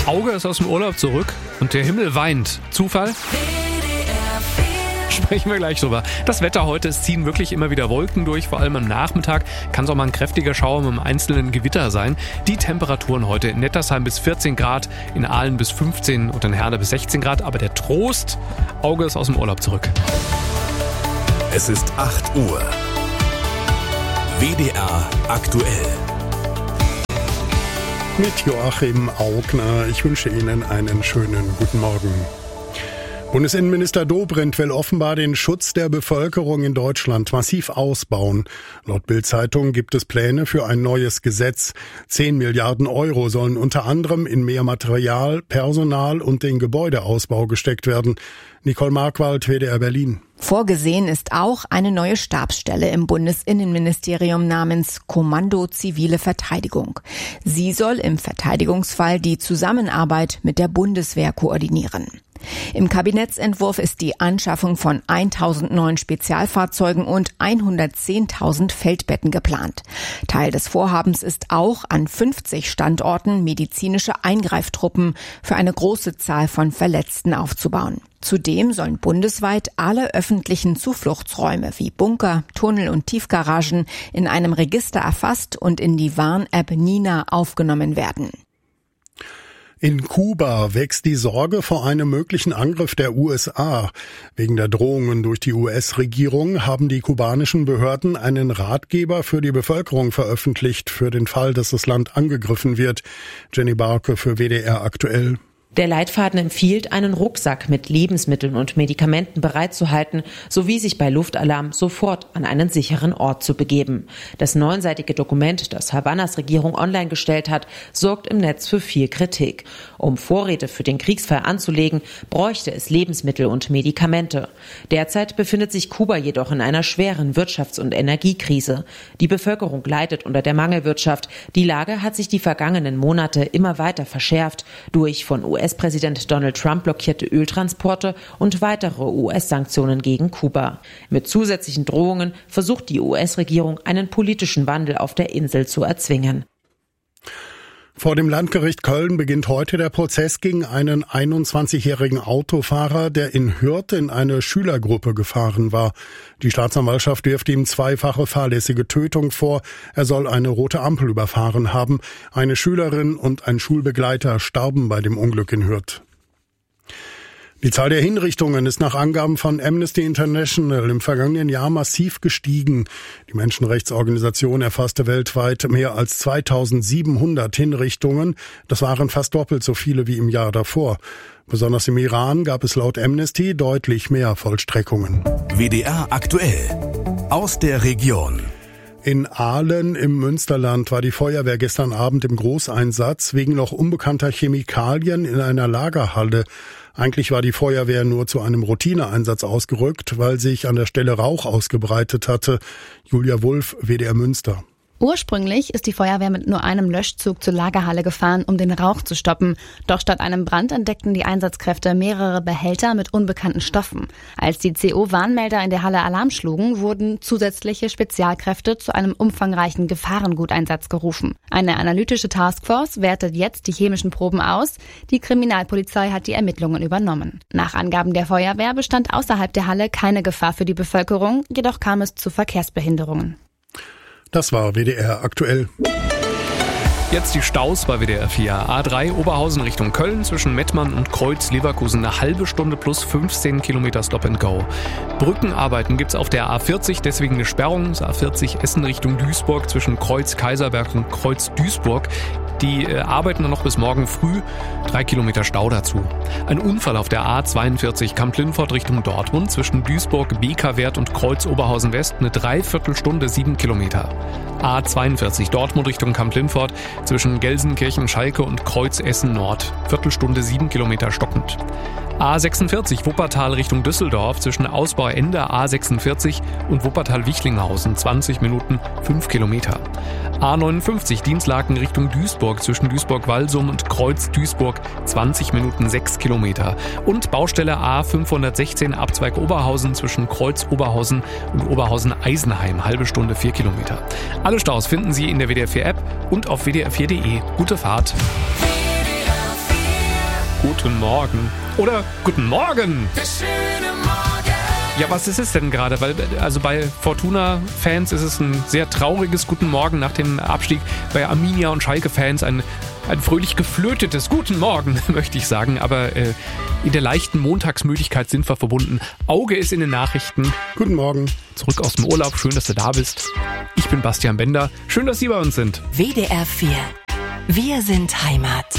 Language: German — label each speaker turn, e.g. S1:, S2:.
S1: Auge ist aus dem Urlaub zurück und der Himmel weint. Zufall? Sprechen wir gleich drüber. Das Wetter heute, es ziehen wirklich immer wieder Wolken durch, vor allem am Nachmittag kann es auch mal ein kräftiger Schauer mit einem einzelnen Gewitter sein. Die Temperaturen heute in Nettersheim bis 14 Grad, in Aalen bis 15 und in Herne bis 16 Grad. Aber der Trost, Auge ist aus dem Urlaub zurück.
S2: Es ist 8 Uhr. WDR aktuell.
S3: Mit Joachim Augner. Ich wünsche Ihnen einen schönen guten Morgen. Bundesinnenminister Dobrindt will offenbar den Schutz der Bevölkerung in Deutschland massiv ausbauen. Laut Bild-Zeitung gibt es Pläne für ein neues Gesetz. 10 Milliarden Euro sollen unter anderem in mehr Material, Personal und den Gebäudeausbau gesteckt werden. Nicole Markwald, WDR Berlin.
S4: Vorgesehen ist auch eine neue Stabsstelle im Bundesinnenministerium namens Kommando Zivile Verteidigung. Sie soll im Verteidigungsfall die Zusammenarbeit mit der Bundeswehr koordinieren. Im Kabinettsentwurf ist die Anschaffung von 1000 neuen Spezialfahrzeugen und 110.000 Feldbetten geplant. Teil des Vorhabens ist auch, an 50 Standorten medizinische Eingreiftruppen für eine große Zahl von Verletzten aufzubauen. Zudem sollen bundesweit alle öffentlichen Zufluchtsräume wie Bunker, Tunnel und Tiefgaragen in einem Register erfasst und in die Warn-App Nina aufgenommen werden.
S3: In Kuba wächst die Sorge vor einem möglichen Angriff der USA. Wegen der Drohungen durch die US-Regierung haben die kubanischen Behörden einen Ratgeber für die Bevölkerung veröffentlicht, für den Fall, dass das Land angegriffen wird. Jenny Barke für WDR aktuell.
S5: Der Leitfaden empfiehlt, einen Rucksack mit Lebensmitteln und Medikamenten bereitzuhalten, sowie sich bei Luftalarm sofort an einen sicheren Ort zu begeben. Das 9-seitige Dokument, das Havannas Regierung online gestellt hat, sorgt im Netz für viel Kritik. Um Vorräte für den Kriegsfall anzulegen, bräuchte es Lebensmittel und Medikamente. Derzeit befindet sich Kuba jedoch in einer schweren Wirtschafts- und Energiekrise. Die Bevölkerung leidet unter der Mangelwirtschaft. Die Lage hat sich die vergangenen Monate immer weiter verschärft durch von US-Präsident Donald Trump blockierte Öltransporte und weitere US-Sanktionen gegen Kuba. Mit zusätzlichen Drohungen versucht die US-Regierung, einen politischen Wandel auf der Insel zu erzwingen.
S3: Vor dem Landgericht Köln beginnt heute der Prozess gegen einen 21-jährigen Autofahrer, der in Hürth in eine Schülergruppe gefahren war. Die Staatsanwaltschaft wirft ihm 2-fache fahrlässige Tötung vor. Er soll eine rote Ampel überfahren haben. Eine Schülerin und ein Schulbegleiter starben bei dem Unglück in Hürth. Die Zahl der Hinrichtungen ist nach Angaben von Amnesty International im vergangenen Jahr massiv gestiegen. Die Menschenrechtsorganisation erfasste weltweit mehr als 2700 Hinrichtungen. Das waren fast doppelt so viele wie im Jahr davor. Besonders im Iran gab es laut Amnesty deutlich mehr Vollstreckungen.
S2: WDR aktuell. Aus der Region.
S3: In Aalen im Münsterland war die Feuerwehr gestern Abend im Großeinsatz wegen noch unbekannter Chemikalien in einer Lagerhalle. Eigentlich war die Feuerwehr nur zu einem Routineeinsatz ausgerückt, weil sich an der Stelle Rauch ausgebreitet hatte. Julia Wulff, WDR Münster.
S6: Ursprünglich ist die Feuerwehr mit nur einem Löschzug zur Lagerhalle gefahren, um den Rauch zu stoppen. Doch statt einem Brand entdeckten die Einsatzkräfte mehrere Behälter mit unbekannten Stoffen. Als die CO-Warnmelder in der Halle Alarm schlugen, wurden zusätzliche Spezialkräfte zu einem umfangreichen Gefahrenguteinsatz gerufen. Eine analytische Taskforce wertet jetzt die chemischen Proben aus. Die Kriminalpolizei hat die Ermittlungen übernommen. Nach Angaben der Feuerwehr bestand außerhalb der Halle keine Gefahr für die Bevölkerung, jedoch kam es zu Verkehrsbehinderungen.
S3: Das war WDR aktuell.
S1: Jetzt die Staus bei WDR 4. A3 Oberhausen Richtung Köln zwischen Mettmann und Kreuz Leverkusen eine halbe Stunde plus 15 Kilometer Stop and Go. Brückenarbeiten gibt's auf der A40, deswegen eine Sperrung. Das A40 Essen Richtung Duisburg zwischen Kreuz Kaiserberg und Kreuz Duisburg. Die arbeiten noch bis morgen früh. 3 Kilometer Stau dazu. Ein Unfall auf der A42 Kamp-Lindfort Richtung Dortmund zwischen Duisburg, Bekerwert und Kreuz Oberhausen West eine Dreiviertelstunde 7 Kilometer. A42 Dortmund Richtung Kamp-Lindfort zwischen Gelsenkirchen, Schalke und Kreuz Essen Nord. Viertelstunde 7 Kilometer stockend. A46 Wuppertal Richtung Düsseldorf zwischen Ausbauende A46 und Wuppertal-Wichlinghausen 20 Minuten 5 Kilometer. A59 Dienstlaken Richtung Duisburg zwischen Duisburg-Walsum und Kreuz-Duisburg 20 Minuten 6 Kilometer. Und Baustelle A516 Abzweig Oberhausen zwischen Kreuz-Oberhausen und Oberhausen-Eisenheim halbe Stunde 4 Kilometer. Alle Staus finden Sie in der WDR 4 App und auf wdr4.de. Gute Fahrt!
S7: WDR 4
S1: Guten Morgen. Oder Guten Morgen. Ja, was ist es denn gerade? Weil, also bei Fortuna-Fans ist es ein sehr trauriges Guten Morgen nach dem Abstieg. Bei Arminia und Schalke-Fans ein fröhlich geflötetes Guten Morgen, möchte ich sagen. Aber in der leichten Montagsmüdigkeit sind wir verbunden. Auge ist in den Nachrichten.
S3: Guten Morgen.
S1: Zurück aus dem Urlaub. Schön, dass du da bist. Ich bin Bastian Bender. Schön, dass Sie bei uns sind.
S7: WDR 4. Wir sind Heimat.